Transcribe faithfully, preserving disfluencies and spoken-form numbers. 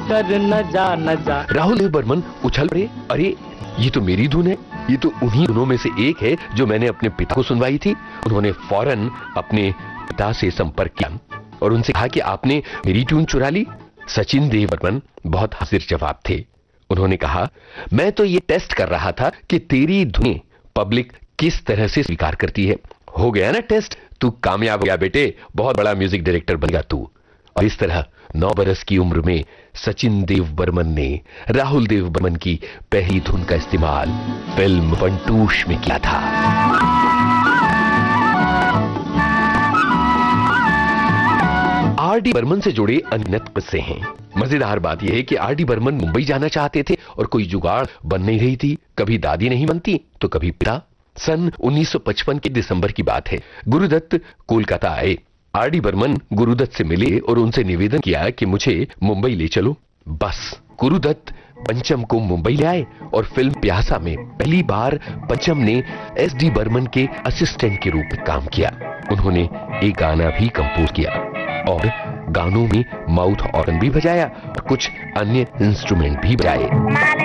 कर न जा न जा। राहुल देव बर्मन उछल पड़े, अरे ये तो मेरी धुन है, ये तो उन्हीं धुनों में से एक है जो मैंने अपने पिता को सुनवाई थी। उन्होंने फौरन अपने पिता से संपर्क किया और उनसे कहा कि आपने मेरी ट्यून चुरा ली। सचिन देव बर्मन बहुत हाजिर जवाब थे। उन्होंने कहा, मैं तो ये टेस्ट कर रहा था कि तेरी धुनें पब्लिक किस तरह से स्वीकार करती है। हो गया ना टेस्ट, तू कामयाब हो गया बेटे, बहुत बड़ा म्यूजिक डायरेक्टर बनेगा तू। और इस तरह नौ बरस की उम्र में सचिन देव बर्मन ने राहुल देव बर्मन की पहली धुन का इस्तेमाल फिल्म फंटूश में किया था। आर डी बर्मन से जुड़े अनगिनत किस्से हैं। मजेदार बात यह है कि आर डी बर्मन मुंबई जाना चाहते थे और कोई जुगाड़ बन नहीं रही थी। कभी दादी नहीं बनती तो कभी पिता। सन उन्नीस सौ पचपन के दिसंबर की बात है। गुरुदत्त कोलकाता आए। आर डी बर्मन गुरुदत्त से मिले और उनसे निवेदन किया कि मुझे मुंबई ले चलो। बस गुरुदत्त पंचम को मुंबई ले आए और फिल्म प्यासा में पहली बार पंचम ने एस डी बर्मन के असिस्टेंट के रूप में काम किया। उन्होंने एक गाना भी कंपोज किया और गानों में माउथ ऑर्गन भी बजाया और कुछ अन्य इंस्ट्रूमेंट भी बजाए।